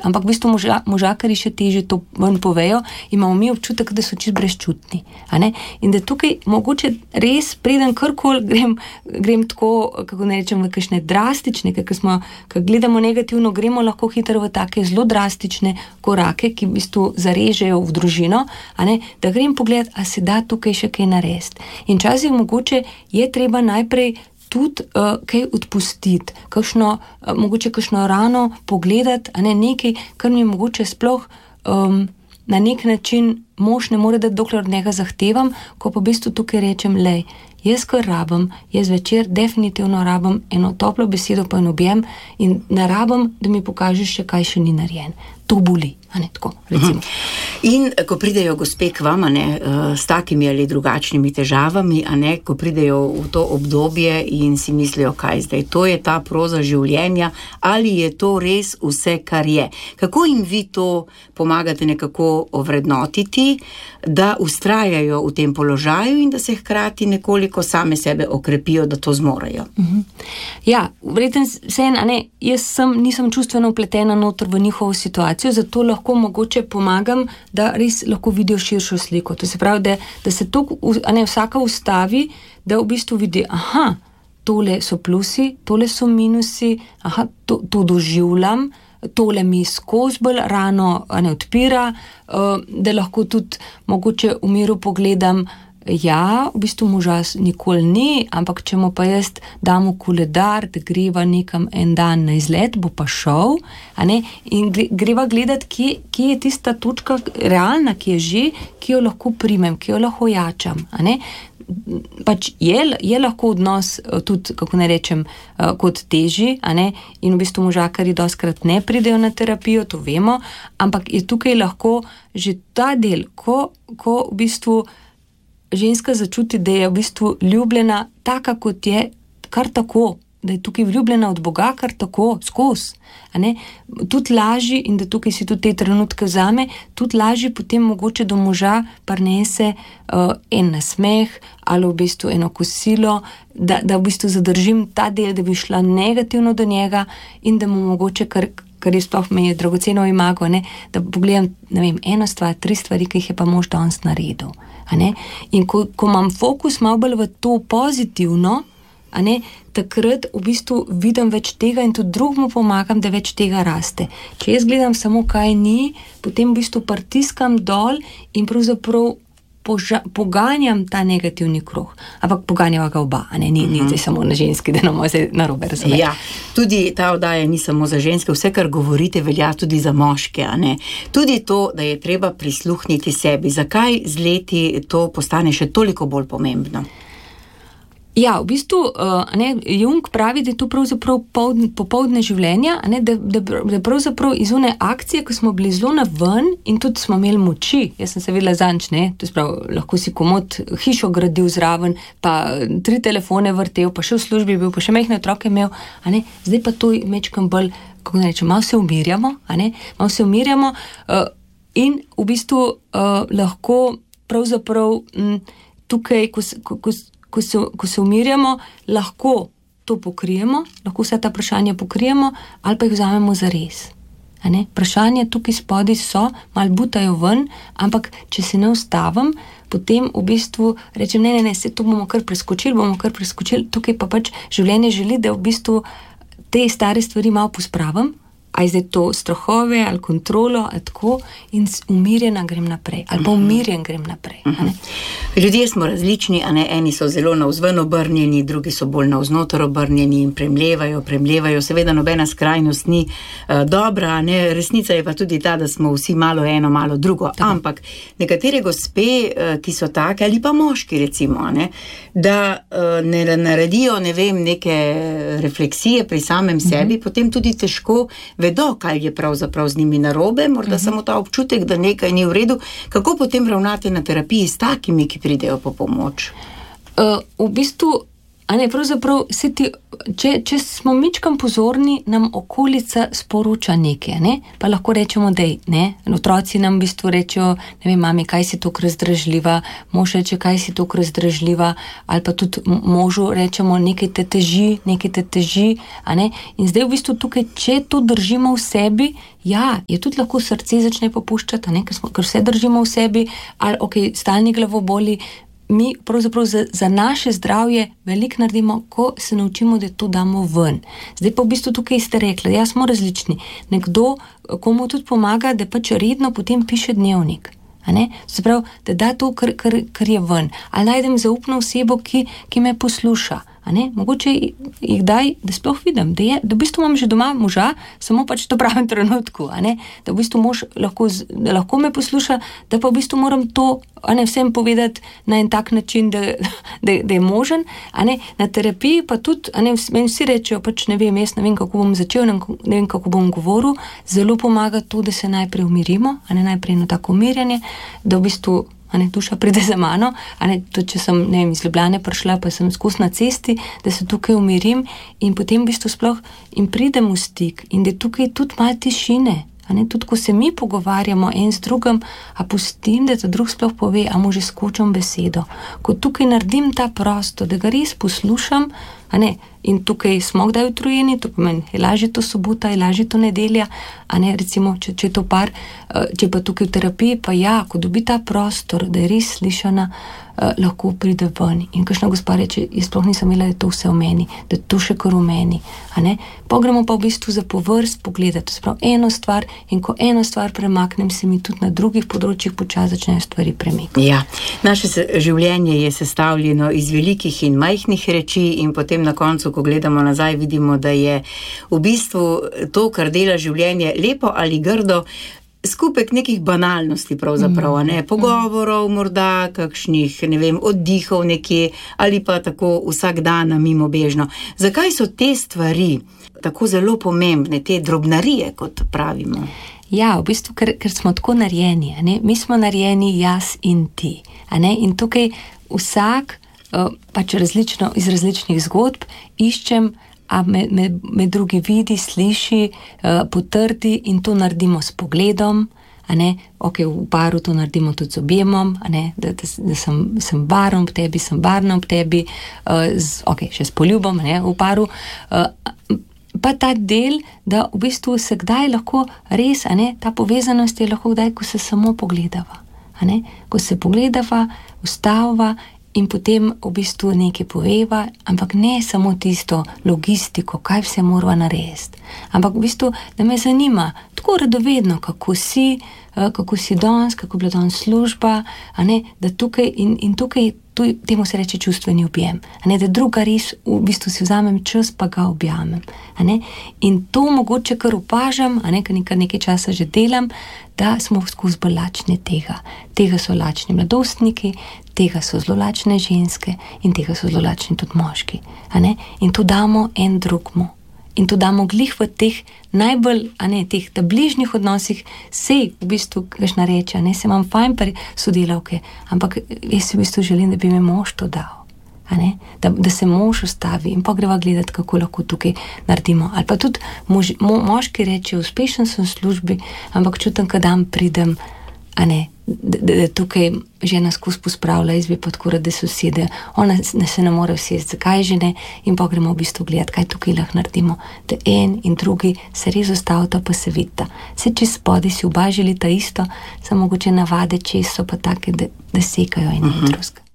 ampak v bistvu možakarji še težje to ven povejo, imamo mi občutek, da so čisto brezčutni. A ne? In da tukaj mogoče res preden karkoli grem tako, kako ne rečem, v kakšne drastične, ker gledamo negativno, gremo lahko hitro v take zelo drastične korake, ki v bistvu zarežejo v družino, a ne? Da grem pogledati, a se da tukaj še kaj narediti. In časih mogoče je treba najprej tudi kaj odpustiti, mogoče kakšno rano pogledati, a ne nekaj, kar mi mogoče sploh na nek način mož ne more dati, dokler od njega zahtevam, ko pa v bistvu tukaj rečem, lej, jaz kar rabim, jaz večer definitivno rabim eno toplo besedo pa en objem in ne rabim, da mi pokažeš še kaj še ni narejen. To boli, a ne tako, recimo. In ko pridejo gospe k vam, a ne, s takimi ali drugačnimi težavami, a ne, ko pridejo v to obdobje in si mislijo, kaj zdaj, to je ta proza življenja, ali je to res vse, kar je. Kako jim vi to pomagate nekako ovrednotiti, da ustrajajo v tem položaju in da se hkrati nekoliko same sebe okrepijo, da to zmorejo? Ja, verjetno vseeno, a ne, jaz nisem čustveno vpletena noter v njihovo situacijo, zato lahko mogoče pomagam, da res lahko vidijo širšo sliko. To se pravi, da se to, a ne, vsaka ustavi, da v bistvu vidi, aha, tole so plusi, tole so minusi, aha, to doživljam, tole mi skozi bolj rano, a ne, odpira, da lahko tudi mogoče v miru pogledam, ja, v bistvu moža nikoli ni, ampak če mu pa jaz dam v koledar, da greva nekam en dan na izlet, bo pa šel, a ne, in greva gledati, kje je tista točka realna, ki je že, ki jo lahko primem, ki jo lahko jačam, a ne. Pač je lahko odnos tudi, kako ne rečem, kot teži, a ne, in v bistvu možakarji dostikrat ne pridejo na terapijo, to vemo, ampak je tukaj lahko že ta del, ko v bistvu ženska začuti, da je v bistvu ljubljena taka, kot je, kar tako, da je tukaj vljubljena od Boga, kar tako, skozi, a ne, tudi lažji in da tukaj si tudi te trenutke vzame, tudi lažji potem mogoče do moža prinese en nasmeh ali v bistvu eno kosilo, da v bistvu zadržim ta del, da bi šla negativno do njega in da mu mogoče kar je sploh mi je dragoceno imago, ne, da pogledam, ne vem, 1 stvar, 3 stvari, ki jih je pa mož danes naredil. A ne? In ko imam fokus malo bolj v to pozitivno, a ne, takrat v bistvu vidim več tega in tudi drugemu pomagam, da več tega raste. Če jaz gledam samo, kaj ni, potem v bistvu pritiskam dol in pravzaprav poganjam ta negativni kruh. Ampak poganjava ga oba, a ne, ni zdaj samo na ženski, da nam se narobe razume. Ja, tudi ta oddaja ni samo za ženske, vse, kar govorite, velja tudi za moške, a ne. Tudi to, da je treba prisluhniti sebi. Zakaj z leti to postane še toliko bolj pomembno? Ja, v bistvu, ne, Jung pravi, da je to pravzaprav popoldne življenja, ne, da pravzaprav iz one akcije, ko smo bili zelo naven in tudi smo imeli moči, jaz sem se videla zanč, ne, to je prav, lahko si komod hišo gradil zraven, pa 3 telefone vrtel, pa še v službi bil, pa še majhne otroke imel, a ne, zdaj pa to mečkam bolj, kako ne rečem, malo se umirjamo, a ne, malo se umirjamo in v bistvu lahko pravzaprav tukaj, ko se umirjamo, lahko to pokrijemo, lahko vse ta vprašanja pokrijemo ali pa jih vzamemo zares. A ne? Vprašanja tukaj spodaj so, malo butajo ven, ampak če se ne ustavim, potem v bistvu rečem, ne, se to bomo kar preskočili, tukaj pa pač življenje želi, da v bistvu te stare stvari malo pospravim, a je zdaj to strahove ali kontrolo, ali tako, in umirjena grem naprej, ali pa umirjen grem naprej. Ljudje smo različni, a ne, eni so zelo navzven obrnjeni, drugi so bolj navznoter obrnjeni in premlevajo, seveda nobena skrajnost ni dobra, a ne, resnica je pa tudi ta, da smo vsi malo eno, malo drugo, ampak nekatere gospe, ki so take, ali pa moški recimo, a ne, da ne naredijo, ne vem, neke refleksije pri samem sebi, potem tudi težko vedo, kaj je pravzaprav z njimi narobe, morda samo ta občutek, da nekaj ni v redu. Kako potem ravnate na terapiji s takimi, ki pridejo po pomoč? V bistvu pravzaprav če smo mičkam pozorni, nam okolica sporoča nekaj, ne? Pa lahko rečemo, da otroci nam v bistvu rečejo, ne vem, mami, kaj si toliko razdražljiva, mož reče, kaj si toliko razdražljiva, ali pa tudi možu rečemo, nekaj te teži, a ne? In zdaj v bistvu tukaj, če to držimo v sebi, je tudi lahko srce začne popuščati, ne? Ker vse držimo v sebi, ali stalni glavoboli. Mi pravzaprav za naše zdravje veliko naredimo, ko se naučimo, da to damo ven. Zdaj pa v bistvu tukaj ste rekli, smo različni. Nekdo, komu tudi pomaga, da pač redno potem piše dnevnik. Se pravi, da da to, kar je ven. Ali najdem zaupno osebo, ki me posluša. Mogoče jih daj, da sploh vidim, da v bistvu imam že doma moža, samo pač v pravem trenutku, da v bistvu mož lahko me posluša, da pa v bistvu moram to vsem povedati na en tak način, da je možen, na terapiji pa tudi, meni vsi rečejo, pač ne vem, jaz ne vem, kako bom začel, ne vem, kako bom govoril, zelo pomaga to, da se najprej umirimo, najprej na tako umirjanje, da v bistvu duša pride za mano, to, če sem, ne vem, iz Ljubljane prišla, pa sem skozi na cesti, da se tukaj umirim in potem v bistvu sploh in pridem v stik in da tukaj tudi malo tišine, tudi ko se mi pogovarjamo en z drugim, a pustim, da ta drug sploh pove, a mu že skočim besedo. Ko tukaj naredim ta prostor, da ga res poslušam, in tukaj smo kdaj utrujeni, to pomeni, je lažje to sobota, je lažje to nedelja, recimo, če je to par, če pa tukaj v terapiji, pa ko dobi ta prostor, da je res slišana, lahko pride ven. In kakšna gospa reče, jaz sploh nisem imela, da je to vse v meni, da je to še kar v meni. Pogremo pa v bistvu za povrst pogledati, to sprav eno stvar, in ko eno stvar premaknem, se mi tudi na drugih področjih počasi začnejo stvari premikati. Ja, naše življenje je sestavljeno iz velikih in majhnih reči in potem na koncu, ko gledamo nazaj, vidimo, da je v bistvu to, kar dela življenje, lepo ali grdo, skupek nekih banalnosti pravzaprav, pogovorov, morda kakšnih, ne vem, oddihov nekje ali pa tako vsak dan mimobežno. Zakaj so te stvari tako zelo pomembne, te drobnarije, kot pravimo? Ja, v bistvu, ker smo tako narejeni, mi smo narejeni jaz in ti, in tukaj vsak pač iz različnih zgodb iščem, a me drugi vidi, sliši, potrdi in to naredimo s pogledom, v paru to naredimo tudi z objemom, da sem varen ob tebi, sem varna ob tebi, še s poljubom, v paru, pa ta del, da v bistvu se kdaj lahko res, ta povezanost je lahko kdaj, ko se samo pogledava, ko se pogledava, ustavava in potem v bistvu nekaj poveva, ampak ne samo tisto logistiko, kaj vse morava narediti, ampak v bistvu, da me zanima tako radovedno, kako si danes, kako je bila danes služba, da tukaj in tukaj temu se reče čustveni objem, da druga res v bistvu si vzamem čas, pa ga objamem, in to mogoče kar opažam, kar nekaj časa že delam, da smo skozi bolj lačni tega so lačni mladostniki, tega so zelo lačne ženske in tega so zelo lačni tudi moški, in to damo en drugmu. In to damo glih v teh najbolj, teh bližnjih odnosih, sej v bistvu, kakšna reče, se imam fajn pri sodelavke, ampak jaz v bistvu želim, da bi me mož to dal, da se mož ustavi in pa greva gledati, kako lahko tukaj naredimo. Ali pa tudi moški reče, uspešen sem v službi, ampak čutim, kad dan pridem, da tukaj žena skozi pospravlja, jaz bi pa tako rad, da se usede, ona se ne more usesti, zakaj že ne, in pa gremo v bistvu gledati, kaj tukaj lahko naredimo, da en in drugi se res ustavita, pa se vidita. Se čez spodaj si oba želita isto, samo mogoče navade čez so pa take, da sekajo in drugega.